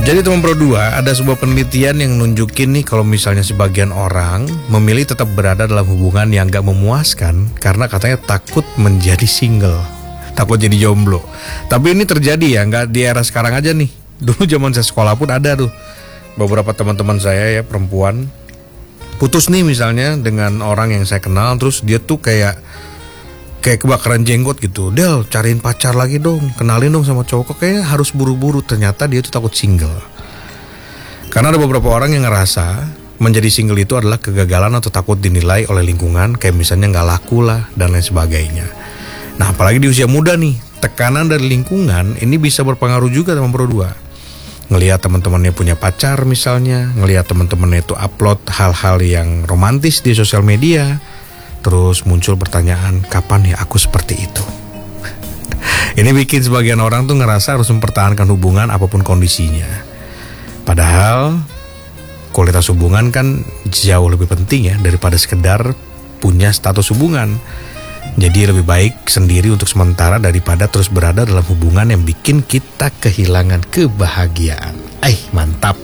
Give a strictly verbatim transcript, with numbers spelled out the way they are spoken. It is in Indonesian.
Jadi teman Pro dua, ada sebuah penelitian yang nunjukin nih kalau misalnya sebagian orang memilih tetap berada dalam hubungan yang gak memuaskan karena katanya takut menjadi single, takut jadi jomblo. Tapi ini terjadi ya, gak di era sekarang aja nih. Dulu zaman saya sekolah pun ada tuh beberapa teman-teman saya ya perempuan putus nih misalnya dengan orang yang saya kenal, terus dia tuh kayak kayak kebakaran jenggot gitu. Del, cariin pacar lagi dong, kenalin dong sama cowok. Kok kayaknya harus buru-buru. Ternyata dia tuh takut single. Karena ada beberapa orang yang ngerasa menjadi single itu adalah kegagalan atau takut dinilai oleh lingkungan, kayak misalnya gak laku lah dan lain sebagainya. Nah apalagi di usia muda nih, tekanan dari lingkungan ini bisa berpengaruh juga sama Pro dua. Ngelihat teman-temannya punya pacar misalnya, ngelihat teman-temannya itu upload hal-hal yang romantis di sosial media, terus muncul pertanyaan, kapan ya aku seperti itu? Ini bikin sebagian orang tuh ngerasa harus mempertahankan hubungan apapun kondisinya. Padahal kualitas hubungan kan jauh lebih penting ya daripada sekedar punya status hubungan. Jadi lebih baik sendiri untuk sementara daripada terus berada dalam hubungan yang bikin kita kehilangan kebahagiaan. Eh, mantap.